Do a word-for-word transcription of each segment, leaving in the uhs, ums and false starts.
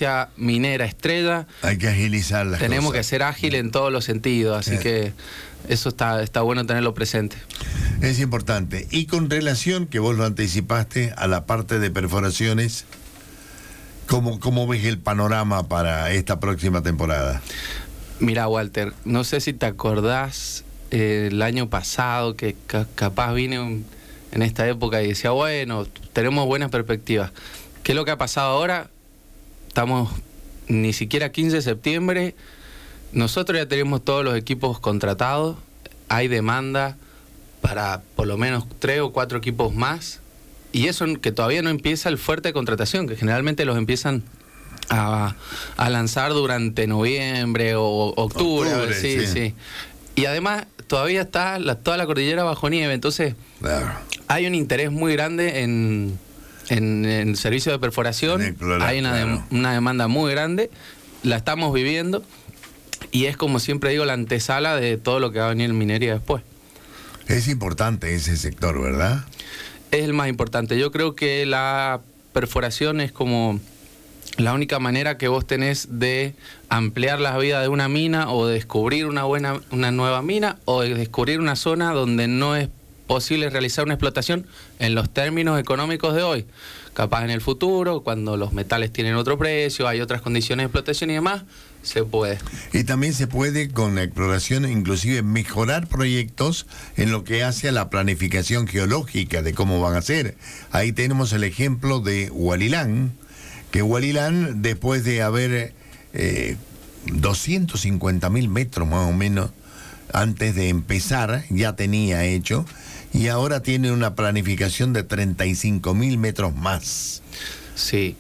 provincia minera estrella. Hay que agilizar las Tenemos cosas. que ser ágil en todos los sentidos, así Bien. que eso está, está bueno tenerlo presente. Es importante. Y con relación, que vos lo anticipaste, a la parte de perforaciones, ¿cómo, cómo ves el panorama para esta próxima temporada? Mira, Walter, no sé si te acordás eh, el año pasado que ca capaz vine un, en esta época y decía, bueno, tenemos buenas perspectivas. ¿Qué es lo que ha pasado ahora? Estamos ni siquiera quince de septiembre, nosotros ya tenemos todos los equipos contratados, hay demanda para por lo menos tres o cuatro equipos más, y eso que todavía no empieza el fuerte de contratación, que generalmente los empiezan a, a lanzar durante noviembre o octubre. Octubre, sí, sí. sí. Y además todavía está la, toda la cordillera bajo nieve, entonces Claro. hay un interés muy grande en, en, en el servicio de perforación, En explorar, hay una, claro. de, una demanda muy grande, la estamos viviendo, y es como siempre digo, la antesala de todo lo que va a venir en minería después. Es importante ese sector, ¿verdad? Es el más importante. Yo creo que la perforación es como la única manera que vos tenés de ampliar la vida de una mina, o de descubrir una buena, una nueva mina, o de descubrir una zona donde no es posible realizar una explotación en los términos económicos de hoy. Capaz en el futuro, cuando los metales tienen otro precio, hay otras condiciones de explotación y demás, se puede. Y también se puede, con la exploración, inclusive mejorar proyectos en lo que hace a la planificación geológica de cómo van a ser. Ahí tenemos el ejemplo de Hualilán, que Hualilán, después de haber eh, doscientos cincuenta mil metros más o menos antes de empezar, ya tenía hecho, y ahora tiene una planificación de treinta y cinco mil metros más. Sí.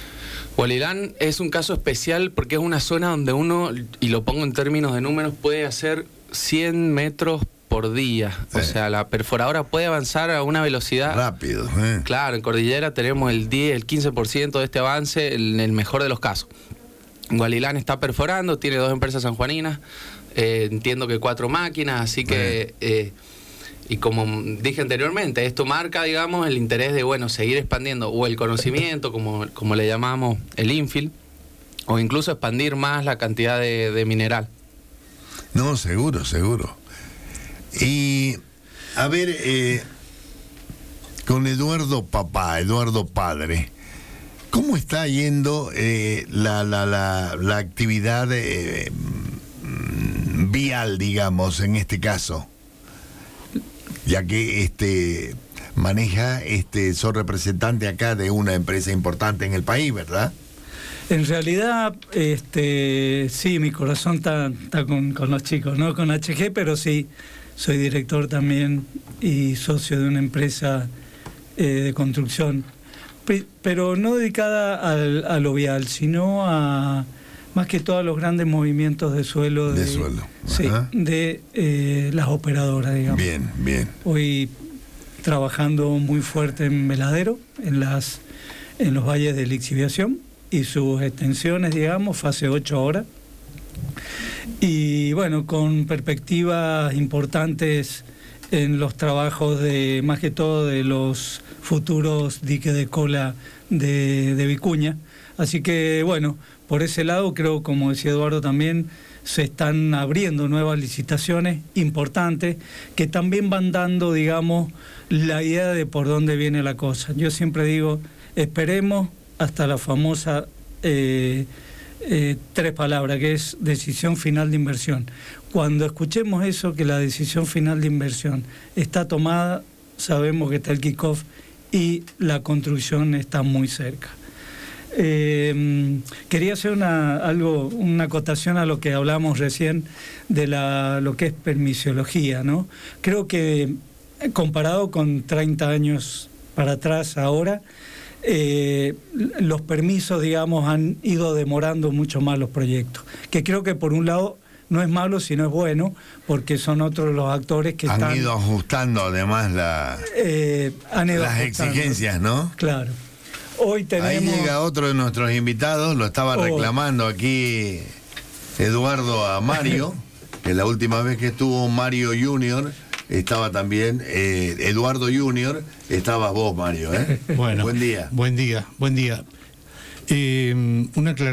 Hualilán es un caso especial porque es una zona donde uno, y lo pongo en términos de números, puede hacer cien metros por día. Sí. O sea, la perforadora puede avanzar a una velocidad Rápido, ¿eh? Claro, en Cordillera tenemos el diez, el quince por ciento de este avance en el mejor de los casos. Hualilán está perforando, tiene dos empresas sanjuaninas, eh, entiendo que cuatro máquinas, así que, eh, y como dije anteriormente, esto marca, digamos, el interés de, bueno, seguir expandiendo, o el conocimiento, como, como le llamamos el infill, o incluso expandir más la cantidad de, de mineral. No, seguro, seguro. Y, a ver, eh, con Eduardo Papá, Eduardo Padre, ¿cómo está yendo eh, la, la, la, la actividad eh, vial, digamos, en este caso? Ya que este maneja, este, sos representante acá de una empresa importante en el país, ¿verdad? En realidad, este, sí, mi corazón está, está con, con los chicos, no con H G, pero sí, soy director también y socio de una empresa eh, de construcción, P pero no dedicada al, a lo vial, sino a más que todo a los grandes movimientos de suelo de, De suelo. sí, Ajá. de eh, las operadoras, digamos. Bien, bien. Hoy trabajando muy fuerte en Veladero, en las en los valles de lixiviación y sus extensiones, digamos, fase ocho ahora. Y bueno, con perspectivas importantes en los trabajos de, más que todo, de los futuros diques de cola de, de Vicuña. Así que bueno, por ese lado creo, como decía Eduardo también, se están abriendo nuevas licitaciones importantes que también van dando, digamos, la idea de por dónde viene la cosa. Yo siempre digo, esperemos hasta la famosa eh, eh, tres palabras, que es decisión final de inversión. Cuando escuchemos eso, que la decisión final de inversión está tomada, sabemos que está el kickoff y la construcción está muy cerca. Eh, quería hacer una, algo, una acotación a lo que hablamos recién de la, lo que es permisiología, ¿no? Creo que comparado con treinta años para atrás ahora, eh, los permisos, digamos, han ido demorando mucho más los proyectos, que creo que por un lado no es malo, sino es bueno, porque son otros los actores que Han están... ido ajustando además la, eh, han ido las ajustando. exigencias, ¿no? Claro. Hoy tenemos... Ahí llega otro de nuestros invitados, lo estaba Oh. reclamando aquí Eduardo a Mario, que la última vez que estuvo Mario Junior estaba también eh, Eduardo Junior, estabas vos, Mario, ¿eh? Bueno, Buen día. Buen día, buen día. Eh, una aclaración.